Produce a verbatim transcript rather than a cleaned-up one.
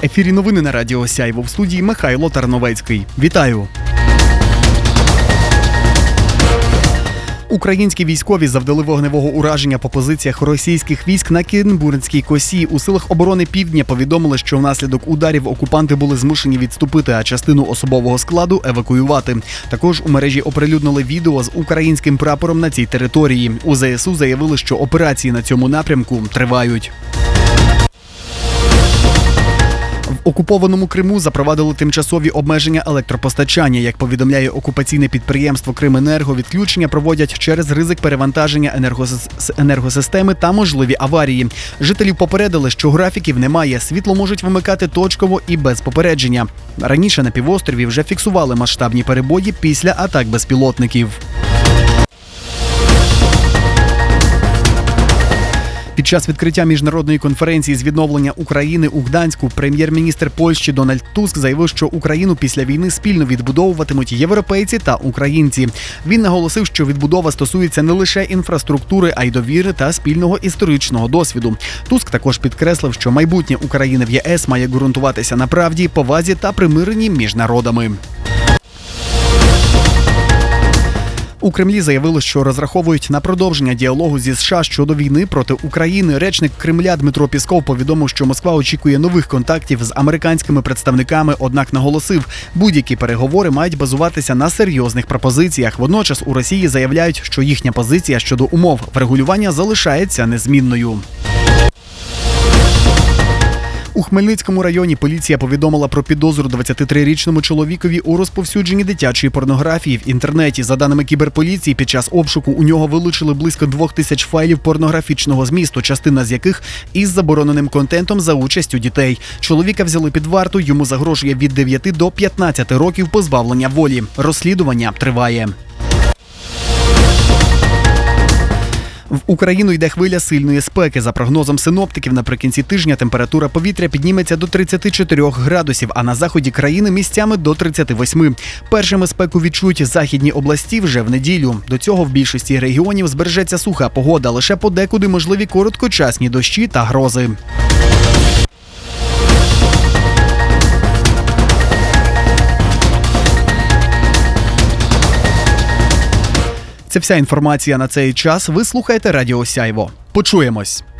ефірі новини на Радіо Сяйво, в студії Михайло Тарновецький. Вітаю! Українські військові завдали вогневого ураження по позиціях російських військ на Кінбурнській косі. У силах оборони Півдня повідомили, що внаслідок ударів окупанти були змушені відступити, а частину особового складу евакуювати. Також у мережі оприлюднили відео з українським прапором на цій території. У зе ес у заявили, що операції на цьому напрямку тривають. В окупованому Криму запровадили тимчасові обмеження електропостачання. Як повідомляє окупаційне підприємство «Крименерго», відключення проводять через ризик перевантаження енергосис... енергосистеми та можливі аварії. Жителів попередили, що графіків немає, світло можуть вимикати точково і без попередження. Раніше на півострові вже фіксували масштабні перебої після атак безпілотників. Під час відкриття міжнародної конференції з відновлення України у Гданську прем'єр-міністр Польщі Дональд Туск заявив, що Україну після війни спільно відбудовуватимуть європейці та українці. Він наголосив, що відбудова стосується не лише інфраструктури, а й довіри та спільного історичного досвіду. Туск також підкреслив, що майбутнє України в є ес має ґрунтуватися на правді, повазі та примиренні між народами. У Кремлі заявили, що розраховують на продовження діалогу зі США щодо війни проти України. Речник Кремля Дмитро Пісков повідомив, що Москва очікує нових контактів з американськими представниками, однак наголосив, будь-які переговори мають базуватися на серйозних пропозиціях. Водночас у Росії заявляють, що їхня позиція щодо умов врегулювання залишається незмінною. У Хмельницькому районі поліція повідомила про підозру двадцятитрирічному чоловікові у розповсюдженні дитячої порнографії в інтернеті. За даними кіберполіції, під час обшуку у нього вилучили близько двох тисяч файлів порнографічного змісту, частина з яких із забороненим контентом за участю дітей. Чоловіка взяли під варту, йому загрожує від дев'яти до п'ятнадцяти років позбавлення волі. Розслідування триває. В Україну йде хвиля сильної спеки. За прогнозом синоптиків, наприкінці тижня температура повітря підніметься до тридцяти чотирьох градусів, а на заході країни місцями до тридцяти восьми. Першими спеку відчують західні області вже в неділю. До цього в більшості регіонів збережеться суха погода, лише подекуди можливі короткочасні дощі та грози. Це вся інформація на цей час. Ви слухаєте Радіо Сяйво. Почуємось!